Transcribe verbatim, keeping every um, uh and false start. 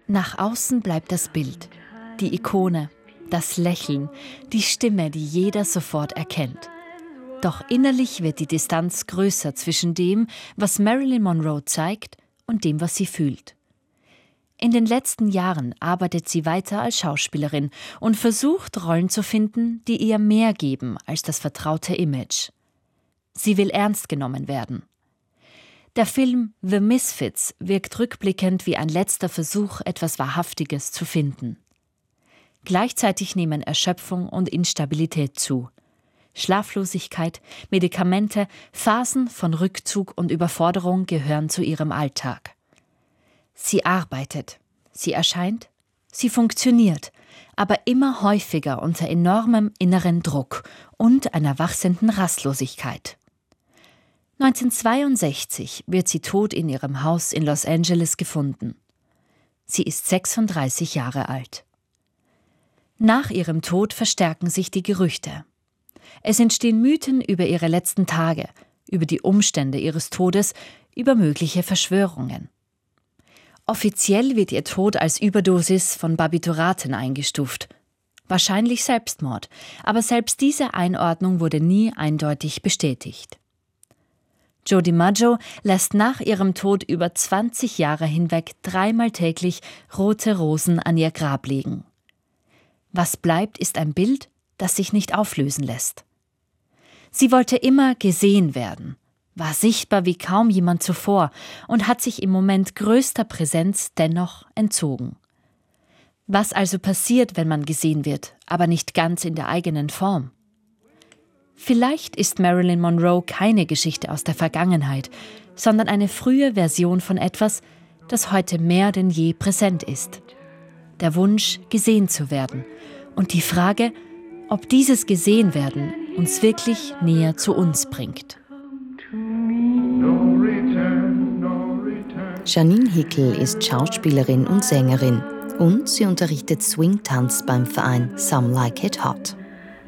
Nach außen bleibt das Bild, die Ikone, das Lächeln, die Stimme, die jeder sofort erkennt. Doch innerlich wird die Distanz größer zwischen dem, was Marilyn Monroe zeigt, und dem, was sie fühlt. In den letzten Jahren arbeitet sie weiter als Schauspielerin und versucht, Rollen zu finden, die ihr mehr geben als das vertraute Image. Sie will ernst genommen werden. Der Film The Misfits wirkt rückblickend wie ein letzter Versuch, etwas Wahrhaftiges zu finden. Gleichzeitig nehmen Erschöpfung und Instabilität zu. Schlaflosigkeit, Medikamente, Phasen von Rückzug und Überforderung gehören zu ihrem Alltag. Sie arbeitet, sie erscheint, sie funktioniert, aber immer häufiger unter enormem inneren Druck und einer wachsenden Rastlosigkeit. neunzehnhundertzweiundsechzig wird sie tot in ihrem Haus in Los Angeles gefunden. Sie ist sechsunddreißig Jahre alt. Nach ihrem Tod verstärken sich die Gerüchte. Es entstehen Mythen über ihre letzten Tage, über die Umstände ihres Todes, über mögliche Verschwörungen. Offiziell wird ihr Tod als Überdosis von Barbituraten eingestuft. Wahrscheinlich Selbstmord, aber selbst diese Einordnung wurde nie eindeutig bestätigt. Joe DiMaggio lässt nach ihrem Tod über zwanzig Jahre hinweg dreimal täglich rote Rosen an ihr Grab legen. Was bleibt, ist ein Bild, das sich nicht auflösen lässt. Sie wollte immer gesehen werden, war sichtbar wie kaum jemand zuvor und hat sich im Moment größter Präsenz dennoch entzogen. Was also passiert, wenn man gesehen wird, aber nicht ganz in der eigenen Form? Vielleicht ist Marilyn Monroe keine Geschichte aus der Vergangenheit, sondern eine frühe Version von etwas, das heute mehr denn je präsent ist. Der Wunsch, gesehen zu werden und die Frage, ob dieses Gesehenwerden uns wirklich näher zu uns bringt. Janine Hickel ist Schauspielerin und Sängerin und sie unterrichtet Swing-Tanz beim Verein Some Like It Hot.